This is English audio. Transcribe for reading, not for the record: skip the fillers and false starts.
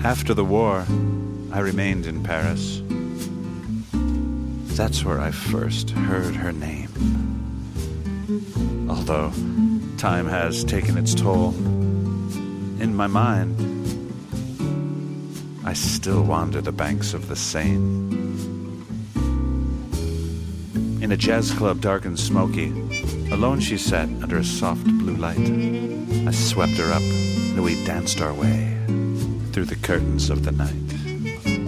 After the war, I remained in Paris. That's where I first heard her name. Although time has taken its toll, in my mind, I still wander the banks of the Seine. In a jazz club dark and smoky, alone she sat under a soft blue light. I swept her up, and we danced our way through the curtains of the night.